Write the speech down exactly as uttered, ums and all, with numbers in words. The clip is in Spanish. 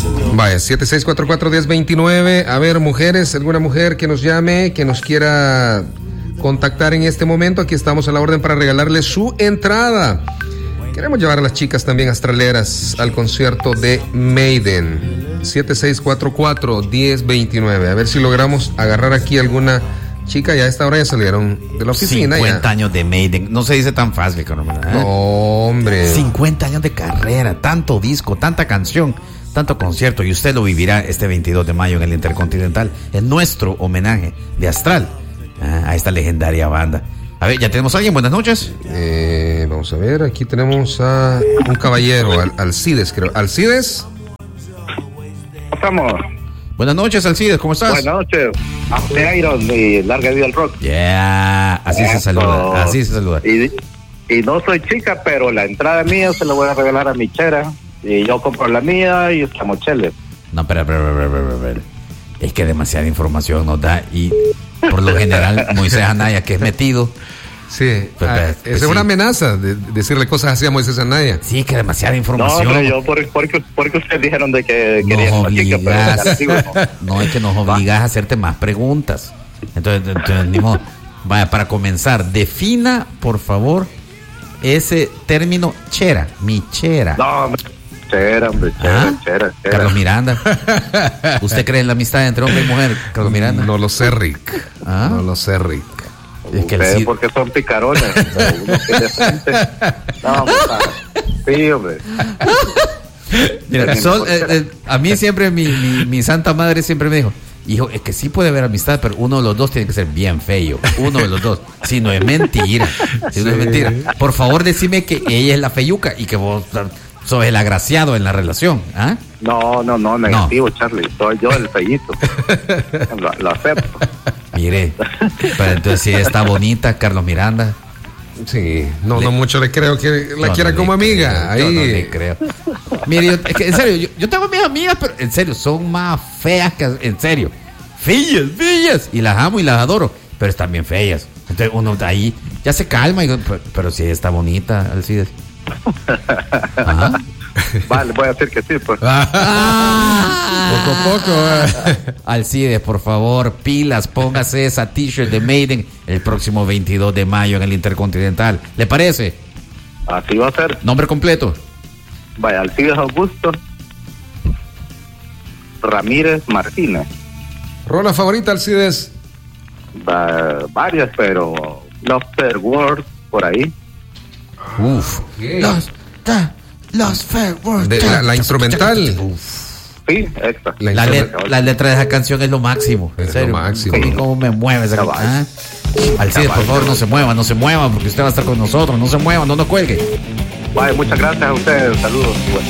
Vaya, siete seis cuatro cuatro, uno cero dos nueve. A ver, mujeres, alguna mujer que nos llame, que nos quiera contactar en este momento. Aquí estamos a la orden para regalarle su entrada. Queremos llevar a las chicas también astraleras al concierto de Maiden. siete seis cuatro cuatro, uno cero dos nueve. A ver si logramos agarrar aquí alguna chica. Ya a esta hora ya salieron de la oficina. cincuenta ya. años de Maiden. No se dice tan fácil, ¿eh? No, hombre. cincuenta años de carrera, tanto disco, tanta canción, tanto concierto. Y usted lo vivirá este veintidós de mayo en el Intercontinental, en nuestro homenaje de Astral a esta legendaria banda. A ver, ¿ya tenemos a alguien? Buenas noches. Eh, vamos a ver, aquí tenemos a un caballero, Al- Alcides, creo. ¿Alcides? Estamos. Buenas noches, Alcides, ¿cómo estás? Buenas noches. Hasta Iron y larga vida al rock. Yeah, así Eso. se saluda, así se saluda. Y, y no soy chica, pero la entrada mía se la voy a regalar a mi chera. Y yo compro la mía y estamos cheles. No, espera, espera, espera, espera, espera. Es que demasiada información nos da y por lo general Moisés Anaya, que es metido. Sí, Pues, ah, pues, esa pues, es sí. una amenaza de, de decirle cosas así a Moisés Anaya. Sí, que demasiada No, información. pero yo, por, porque, porque ustedes dijeron de que querían Nos una chica, pero ya les digo, obligas, no. no es que nos obligas a hacerte más preguntas. Entonces, entonces ni modo. Vaya, para comenzar, defina, por favor, ese término chera, mi chera. No, hombre, chera, hombre, chera, ¿Ah? chera, chera. Carlos Miranda. ¿Usted cree en la amistad entre hombre y mujer, Carlos Miranda? No lo sé, Rick. ¿Ah? No lo sé, Rick. Es que el Ustedes Cid- porque son picarones. Uno que de frente. No, hombre, sí, hombre. Mira, Sol, eh, eh, a mí siempre mi, mi, mi santa madre siempre me dijo, hijo, es que sí puede haber amistad, pero uno de los dos tiene que ser bien feo. Uno de los dos. Si no es mentira. Si no es mentira. Por favor, decime que ella es la feyuca y que vos sos el agraciado en la relación. ¿Ah? No, no, no, negativo, Charlie. Soy yo el fellito. Lo, lo acepto. Mire, pero entonces si está bonita, Carlos Miranda. Sí, no, Le- no mucho le creo que la Yo quiera no como le amiga. creo, yo Ahí. no le creo. Mire, yo, es que en serio, yo, yo tengo mis amigas, pero en serio, son más feas que, en serio, feas, feas, y las amo y las adoro, pero están bien feas. Entonces uno ahí ya se calma y digo, pero, pero si está bonita, Alcides. Ajá. Vale, voy a decir que sí, pues. Ah. Poco a poco. eh. Alcides, por favor, pilas, póngase esa t-shirt de Maiden el próximo veintidós de mayo en el Intercontinental. ¿Le parece? Así va a ser. Nombre completo. Vaya, Alcides Augusto Ramírez Martínez. Rola favorita, Alcides. Va, varias, pero Lobster World, por ahí. Uf. Los, ta, los fair words. De la, la instrumental. Sí, esta. La La, instrumental. let- la letra de esa canción es lo máximo. En Es serio. lo máximo. ¿Cómo, cómo me mueve esa Cabal. canción? ¿Ah? Alcides, por favor, no se mueva, no se mueva, porque usted va a estar con nosotros. No se mueva, no nos cuelgue. Vaya, muchas gracias a ustedes. Saludos. Bueno.